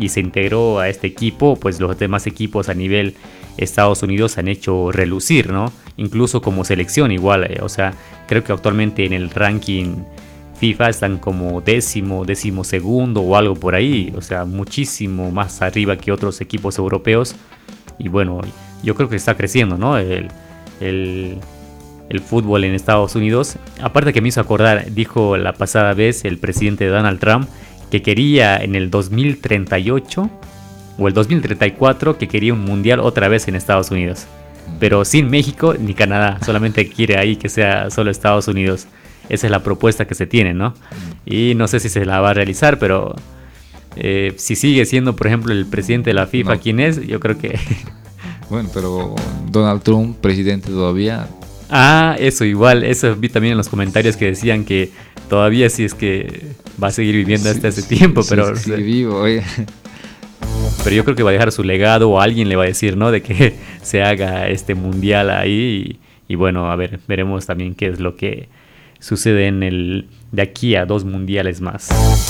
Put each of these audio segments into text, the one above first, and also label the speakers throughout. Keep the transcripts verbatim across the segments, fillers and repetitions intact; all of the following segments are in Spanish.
Speaker 1: y se integró a este equipo, pues los demás equipos a nivel Estados Unidos han hecho relucir, ¿no? Incluso como selección igual, eh, o sea, creo que actualmente en el ranking FIFA están como décimo, décimo segundo o algo por ahí, o sea, muchísimo más arriba que otros equipos europeos. Y bueno, yo creo que está creciendo, ¿no? El, el, el fútbol en Estados Unidos. Aparte que me hizo acordar, dijo la pasada vez el presidente Donald Trump que quería en el dos mil treinta y ocho o el dos mil treinta y cuatro que quería un mundial otra vez en Estados Unidos. Pero sin México ni Canadá, solamente quiere ahí que sea solo Estados Unidos. Esa es la propuesta que se tiene, ¿no? Y no sé si se la va a realizar, pero eh, si sigue siendo, por ejemplo, el presidente de la FIFA, no. ¿Quién es? Yo creo que...
Speaker 2: Bueno, pero Donald Trump, presidente todavía...
Speaker 1: Ah, eso igual, eso vi también en los comentarios que decían que todavía sí es que va a seguir viviendo hasta ese
Speaker 2: sí,
Speaker 1: tiempo,
Speaker 2: sí,
Speaker 1: pero...
Speaker 2: Sí, sí, vivo, oye.
Speaker 1: Pero yo creo que va a dejar su legado o alguien le va a decir, ¿no? De que se haga este mundial ahí y, y bueno, a ver, veremos también qué es lo que sucede en el de aquí a dos mundiales más.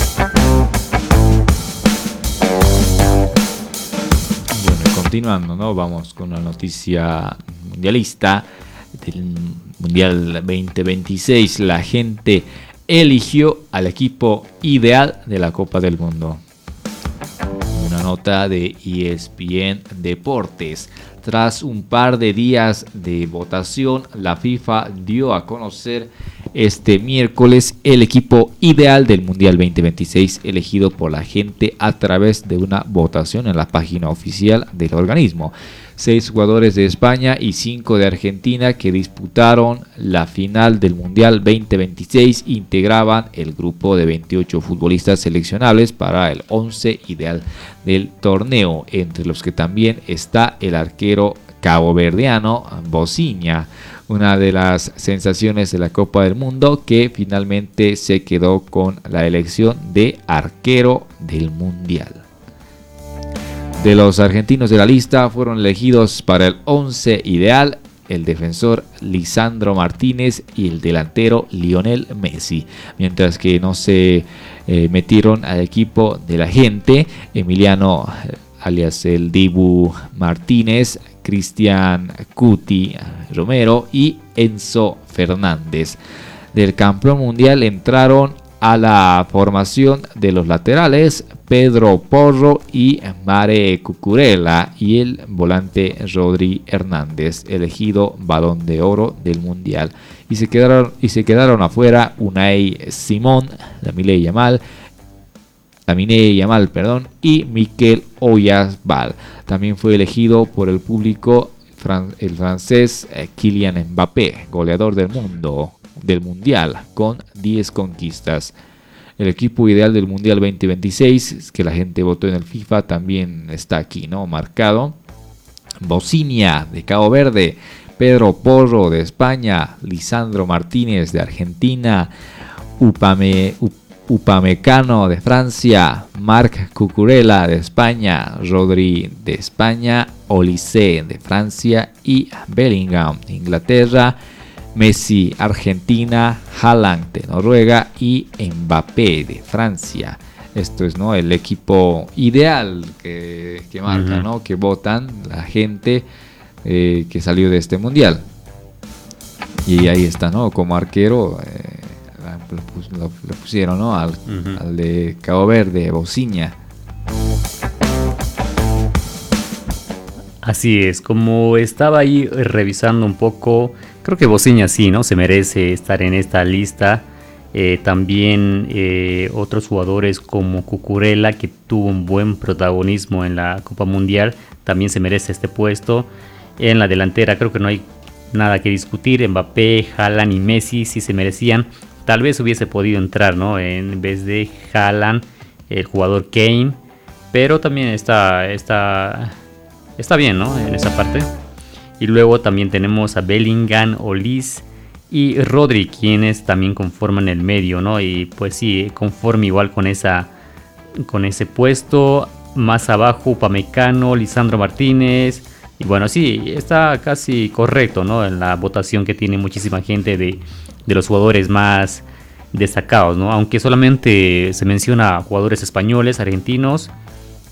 Speaker 2: Bueno, continuando, ¿no? Vamos con la noticia mundialista del Mundial veinte veintiséis. La gente eligió al equipo ideal de la Copa del Mundo. Una nota de E S P N Deportes. Tras un par de días de votación, la FIFA dio a conocer este miércoles el equipo ideal del Mundial veinte veintiséis elegido por la gente a través de una votación en la página oficial del organismo. Seis jugadores de España y cinco de Argentina que disputaron la final del Mundial veinte veintiséis integraban el grupo de veintiocho futbolistas seleccionables para el once ideal del torneo, entre los que también está el arquero caboverdiano Bosinha, una de las sensaciones de la Copa del Mundo, que finalmente se quedó con la elección de arquero del Mundial. De los argentinos de la lista fueron elegidos para el once ideal el defensor Lisandro Martínez y el delantero Lionel Messi, mientras que no se eh, metieron al equipo de la gente Emiliano alias el Dibu Martínez, Cristian Cuti Romero y Enzo Fernández. Del campeón mundial entraron a la formación de los laterales Pedro Porro y Mare Cucurella y el volante Rodri Hernández, elegido Balón de Oro del Mundial. Y se quedaron, y se quedaron afuera Unai Simón, Lamine Yamal, Lamine Yamal, perdón, y Mikel Oyarzabal. También fue elegido por el público el francés Kylian Mbappé, goleador del mundo del Mundial con diez conquistas. El equipo ideal del Mundial veinte veintiséis, que la gente votó en el FIFA, también está aquí, ¿no? Marcado. Bosinha de Cabo Verde, Pedro Porro de España, Lisandro Martínez de Argentina, Upame, Up, Upamecano de Francia, Marc Cucurella de España, Rodri de España, Olise de Francia y Bellingham de Inglaterra, Messi Argentina, Haaland de Noruega y Mbappé de Francia. Esto es, ¿no?, el equipo ideal que, que marca, uh-huh. ¿no?, que votan la gente eh, que salió de este mundial. Y ahí está, ¿no?, como arquero eh, lo, lo, lo pusieron, ¿no?, al, uh-huh. al de Cabo Verde, Bosinha.
Speaker 1: Así es, como estaba ahí revisando un poco, creo que Bosinha sí, ¿no?, se merece estar en esta lista. Eh, también eh, otros jugadores como Cucurella, que tuvo un buen protagonismo en la Copa Mundial, también se merece este puesto. En la delantera creo que no hay nada que discutir. Mbappé, Haaland y Messi sí se merecían. Tal vez hubiese podido entrar, ¿no?, en vez de Haaland, el jugador Kane, pero también está... está Está bien, ¿no?, en esa parte. Y luego también tenemos a Bellingham, Olise y Rodri, quienes también conforman el medio, ¿no? Y pues sí, conforme igual con esa con ese puesto. Más abajo, Upamecano, Lisandro Martínez. Y bueno, sí, está casi correcto, ¿no?, en la votación que tiene muchísima gente de, de los jugadores más destacados, ¿no? Aunque solamente se menciona jugadores españoles, argentinos